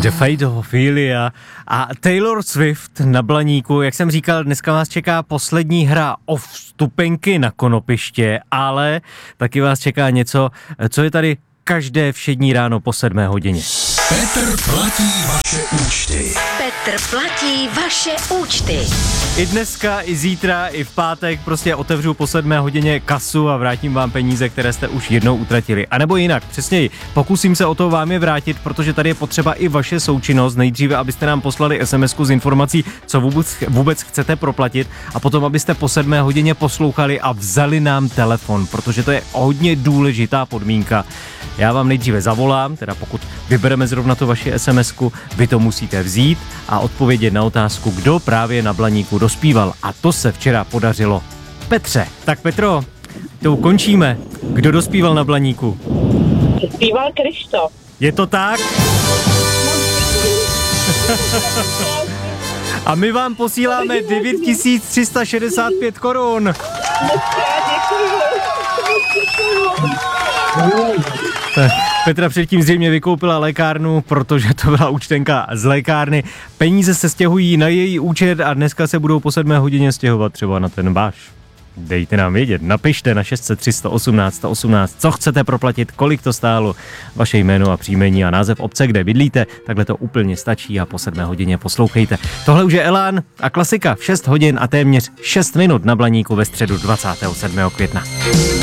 The Fate of Ophelia a Taylor Swift na Blaníku. Jak jsem říkal, dneska vás čeká poslední hra o vstupenky na konopiště, ale taky vás čeká něco, co je tady každé všední ráno po 7 hodině. Petr platí vaše účty. Petr platí vaše účty. I dneska, i zítra, i v pátek prostě otevřu po 7 hodině kasu a vrátím vám peníze, které jste už jednou utratili. A nebo jinak, přesněji, pokusím se o to vám je vrátit, protože tady je potřeba i vaše součinnost. Nejdříve, abyste nám poslali SMS-ku s informací, co vůbec chcete proplatit, a potom, abyste po 7 hodině poslouchali a vzali nám telefon, protože to je hodně důležitá podmínka. Já vám nejdříve zavolám, teda pokud vybereme zrovna tu vaši SMS-ku, vy to musíte vzít a odpovědět na otázku, kdo právě na Blaníku dospíval. A to se včera podařilo Petře. Tak Petro, to ukončíme. Kdo dospíval na Blaníku? Zpíval Krištof. Je to tak? A my vám posíláme 9365 korun. Petra předtím zřejmě vykoupila lékárnu, protože to byla účtenka z lékárny. Peníze se stěhují na její účet a dneska se budou po 7 hodině stěhovat třeba na ten váš. Dejte nám vědět, napište na 603 118 118, co chcete proplatit, kolik to stálo, vaše jméno a příjmení a název obce, kde bydlíte, takhle to úplně stačí a po 7 hodině poslouchejte. Tohle už je Elán a klasika v 6 hodin a téměř 6 minut na Blaníku ve středu 27. května.